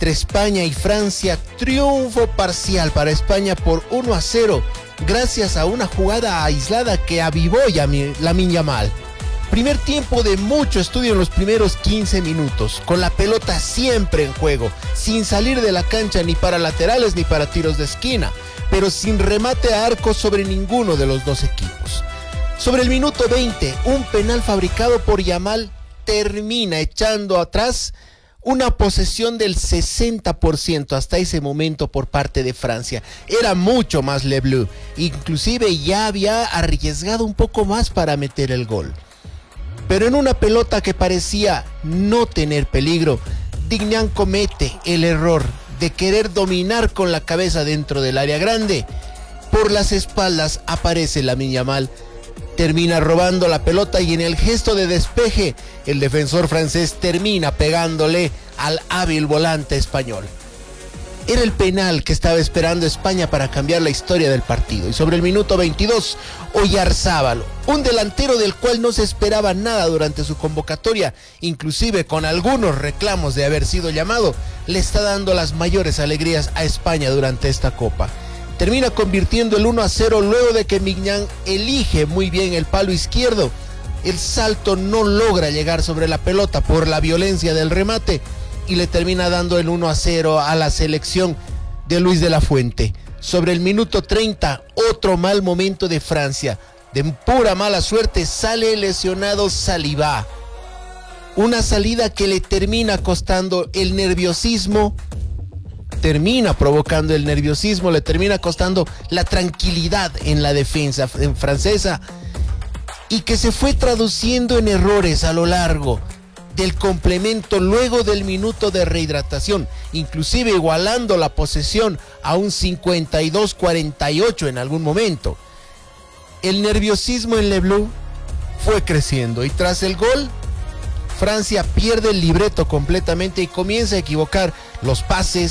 entre España y Francia. Triunfo parcial para España por 1-0, gracias a una jugada aislada que avivó Lamine Yamal. Primer tiempo de mucho estudio en los primeros 15 minutos, con la pelota siempre en juego, sin salir de la cancha ni para laterales ni para tiros de esquina, pero sin remate a arco sobre ninguno de los dos equipos. Sobre el minuto 20, un penal fabricado por Yamal termina echando atrás una posesión del 60% hasta ese momento por parte de Francia. Era mucho más Le Bleu, inclusive ya había arriesgado un poco más para meter el gol. Pero en una pelota que parecía no tener peligro, Dignan comete el error de querer dominar con la cabeza dentro del área grande. Por las espaldas aparece Lamine Yamal, termina robando la pelota y en el gesto de despeje, el defensor francés termina pegándole al hábil volante español. Era el penal que estaba esperando España para cambiar la historia del partido. Y sobre el minuto 22, Oyarzábal, un delantero del cual no se esperaba nada durante su convocatoria, inclusive con algunos reclamos de haber sido llamado, le está dando las mayores alegrías a España durante esta Copa. Termina convirtiendo el 1-0 luego de que Mignan elige muy bien el palo izquierdo. El salto no logra llegar sobre la pelota por la violencia del remate y le termina dando el 1-0 a la selección de Luis de la Fuente. Sobre el minuto 30, otro mal momento de Francia. De pura mala suerte sale lesionado Saliba. Una salida que le termina costando el nerviosismo, termina provocando el nerviosismo, le termina costando la tranquilidad en la defensa francesa y que se fue traduciendo en errores a lo largo del complemento luego del minuto de rehidratación, inclusive igualando la posesión a un 52-48 en algún momento. El nerviosismo en Le Bleu fue creciendo y tras el gol, Francia pierde el libreto completamente y comienza a equivocar los pases,